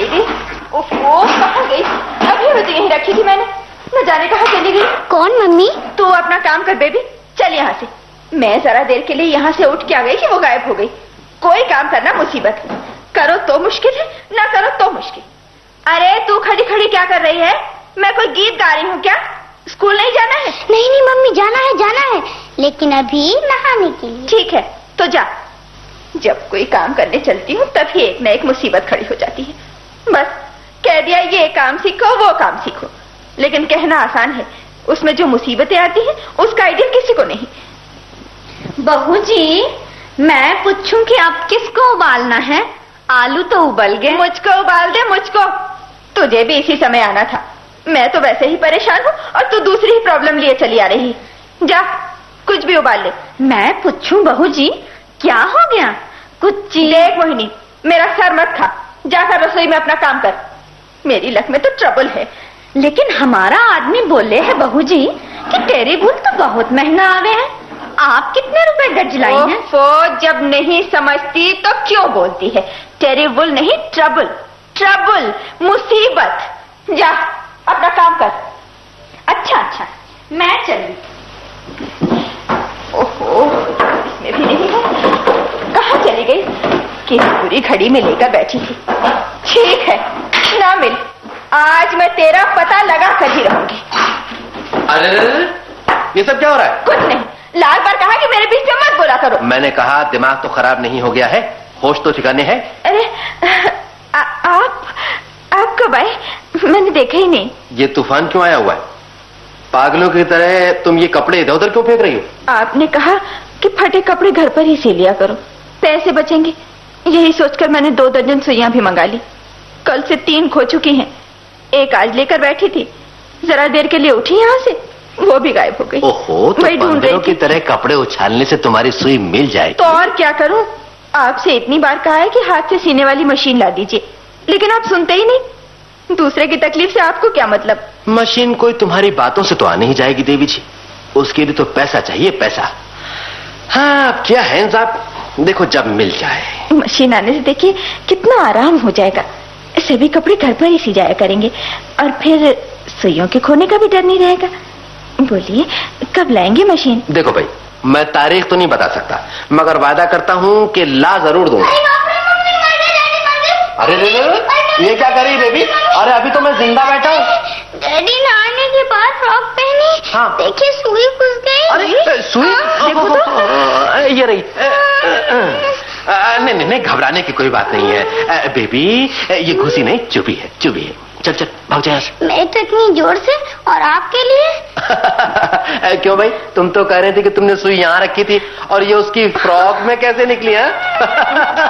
चली गई? ओफो, कहाँ गई? अभी वो तो यहीं रखी थी मैंने, न जाने कहाँ चली गई। कौन मम्मी? तू अपना काम कर बेबी, चल यहाँ से। मैं जरा देर के लिए यहाँ से उठ के आ गई कि वो गायब हो गई। कोई काम करना मुसीबत, करो तो मुश्किल है, ना करो तो मुश्किल। अरे तू खड़ी खड़ी क्या कर रही है? मैं कोई गीत गा रही हूँ क्या? स्कूल नहीं जाना है? नहीं नहीं मम्मी, जाना है, लेकिन अभी नहाने के लिए। ठीक है तो जा। जब कोई काम करने चलती हूँ तभी एक न एक मुसीबत खड़ी हो जाती है। बस कह दिया ये काम सीखो वो काम सीखो, लेकिन कहना आसान है, उसमें जो मुसीबतें आती हैं उसका आइडिया किसी को नहीं। बहू जी, मैं पूछूं कि आप किसको उबालना है? आलू तो उबल गए। मुझको उबाल दे, मुझको। तुझे भी इसी समय आना था, मैं तो वैसे ही परेशान हूँ और तू दूसरी ही प्रॉब्लम लिए चली आ रही। जा कुछ भी उबाल ले। मैं पूछूं बहू जी, क्या हो गया? कुछ देख मोहिनी, मेरा सर मत खा, जाकर रसोई में अपना काम कर। मेरी लक में तो ट्रबल है। लेकिन हमारा आदमी बोले है बहू जी कि टेरीबुल तो बहुत महंगा आ गया है। आप कितने रुपए गज लाई हैं? ओफो, जब नहीं समझती तो क्यों बोलती है? टेरीबुल नहीं, ट्रबल, ट्रबल, मुसीबत। जा अपना काम कर। अच्छा, मैं चली। ओहो, इसमें भी नहीं है। कहाँ चली गई? किस पूरी घड़ी में लेकर बैठी थी। ठीक है, ना मिल, आज मैं तेरा पता लगा कर ही रहूंगी। अरे ये सब क्या हो रहा है? कुछ नहीं, लाल बार कहा कि मेरे बीच में मत बोला करो। मैंने कहा दिमाग तो खराब नहीं हो गया है, होश तो ठिकाने है। अरे आप कब आए? मैंने देखा ही नहीं। ये तूफान क्यों आया हुआ है? पागलों की तरह तुम ये कपड़े इधर उधर क्यों फेंक रही हो? आपने कहा कि फटे कपड़े घर पर ही सी लिया करो, पैसे बचेंगे। यही सोचकर मैंने 2 दर्जन सुइयां भी मंगा ली। कल से 3 खो चुकी हैं, एक आज लेकर बैठी थी, जरा देर के लिए उठी यहाँ से, वो भी गायब हो गई। ओहो, तो बंदरों की तरह कपड़े उछालने से तुम्हारी सुई मिल जाएगी। तो और क्या करूं? आपसे इतनी बार कहा है कि हाथ से सीने वाली मशीन ला दीजिए, लेकिन आप सुनते ही नहीं। दूसरे की तकलीफ से आपको क्या मतलब? मशीन कोई तुम्हारी बातों से तो आ नहीं जाएगी देवी जी, उसके लिए तो पैसा चाहिए, पैसा। हाँ क्या है साहब, देखो जब मिल जाए। मशीन आने से देखिए कितना आराम हो जाएगा। सभी कपड़े घर पर ही सी जाया करेंगे और फिर सुइयों के खोने का भी डर नहीं रहेगा। बोलिए कब लाएंगे मशीन? देखो भाई, मैं तारीख तो नहीं बता सकता, मगर वादा करता हूँ कि ला जरूर दूंगा। अरे ये क्या करी बेबी? अरे अभी तो मैं जिंदा बैठा हूँ। डैडी नहाने के बाद फ्रॉक पहनी। हाँ। देखिए सुई घुस गई। अरे सुई? देखो तो ये रही। नहीं, घबराने की कोई बात नहीं है बेबी, ये घुसी नहीं, चुभी है। चल भाग जा। मैं तो इतनी जोर से, और आपके लिए? क्यों भाई, तुम तो कह रहे थे कि तुमने सुई यहाँ रखी थी और ये उसकी फ्रॉक में कैसे निकली है?